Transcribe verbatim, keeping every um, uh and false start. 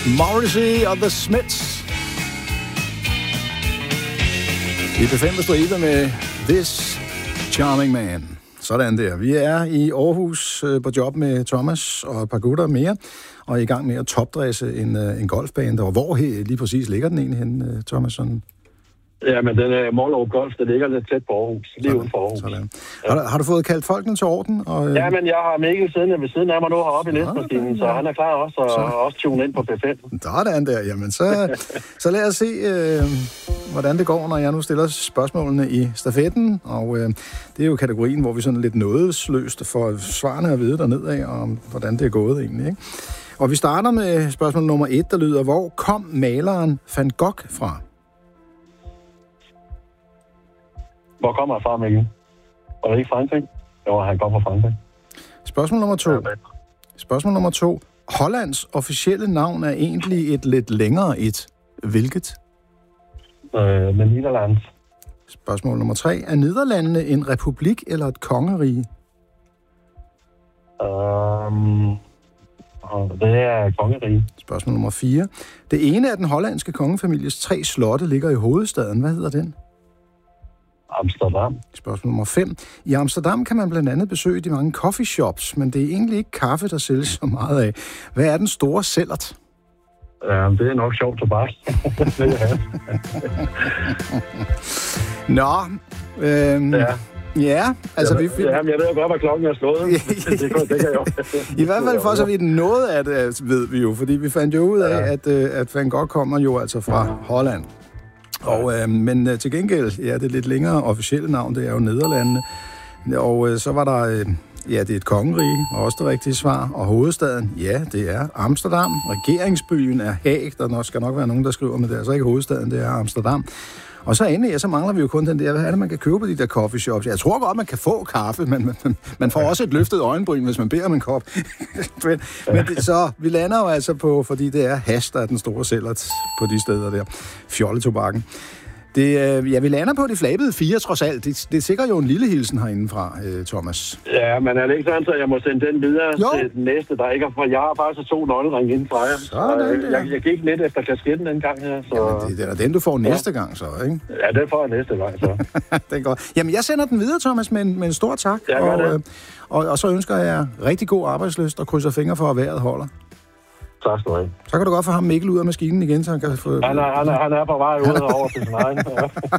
Morrissey og The Smiths. I P fem stribe med This Charming Man. Sådan der. Vi er i Aarhus på job med Thomas og et par gutter mere, og er i gang med at topdresse en, en golfbane. Og hvor lige præcis ligger den egentlig henne, Thomas? Sådan? Ja, men den er Målrup Golf, der ligger lidt tæt på Aarhus, lige uden for Aarhus. Sådan. Har, du, har du fået kaldt folkene til orden? Og, ja, men jeg har Mikkel siddende ved siden af mig nu heroppe i læsemaskinen, så han er klar også, og så. også tune ind på P fem. Sådan der. Jamen, så, så lad os se, øh, hvordan det går, når jeg nu stiller spørgsmålene i stafetten. Og øh, det er jo kategorien, hvor vi sådan lidt nådesløst får svarene at vide dernedad, om hvordan det er gået egentlig, ikke? Og vi starter med spørgsmål nummer et, der lyder, hvor kom maleren Van Gogh fra? Hvor kommer han fra, Mikkel? Var det ikke Frankrig? Jo, han kom fra Frankrig. Spørgsmål nummer to. Spørgsmål nummer to. Hollands officielle navn er egentlig et lidt længere et. Hvilket? Øh, med Nederlands. Spørgsmål nummer tre. Er Nederlandene en republik eller et kongerige? Um, det er kongerige. Spørgsmål nummer fire. Det ene af den hollandske kongefamilies tre slotte ligger i hovedstaden. Hvad hedder den? Amsterdam. Spørgsmål nummer fem. I Amsterdam kan man blandt andet besøge de mange coffeeshops, men det er egentlig ikke kaffe, der sælges så meget af. Hvad er den store sællert? Ja, det er nok sjovt tobak. Nå, øhm, ja. Ja, altså ja, vi... vi... Ja, men jeg ved jo godt, hvad klokken er slået. det, det, det kan jeg jo. I hvert fald for så vidt noget af det, ved vi jo, fordi vi fandt jo ud af, ja. at, at Van Gogh kommer jo altså fra Holland. Og, øh, men øh, til gengæld, ja, det lidt længere officielle navn, det er jo Nederlandene. Og øh, så var der, øh, ja, det er et kongerige, og også det rigtige svar. Og hovedstaden, ja, det er Amsterdam. Regeringsbyen er Haag, der nok, skal nok være nogen, der skriver med det. Altså ikke hovedstaden, det er Amsterdam. Og så endelig, ja, så mangler vi jo kun den der, hvad er det, man kan købe på de der coffeeshops? Jeg tror godt, man kan få kaffe, men man, man får også et løftet øjenbryn, hvis man beder om en kop. men men det, så vi lander jo altså på, fordi det er hash, der er den store sællert på de steder der. Fjolletobakken. Det, ja, vi lander på de flabede fire, trods alt. Det, det er sikkert jo en lille hilsen herindefra, øh, Thomas. Ja, men er det ikke sådan, så jeg må sende den videre jo. til den næste, der ikke er, for jeg har faktisk to nøgleringe inden fra jer. Sådan, jeg, jeg, jeg gik lidt efter kasketten den gang her. Så... Jamen, det er da den, du får næste ja. gang, så, ikke? Ja, den får jeg næste gang, så. Det er godt. Jamen, jeg sender den videre, Thomas, med en, med en stor tak. Ja, og, øh, og, og så ønsker jeg rigtig god arbejdslyst og krydser fingre for, at vejret holder. Tak skal du have. Så kan du godt få ham Mikkel ud af maskinen igen, så han kan få... Han er, han er, han er på vej ud over til sin egen.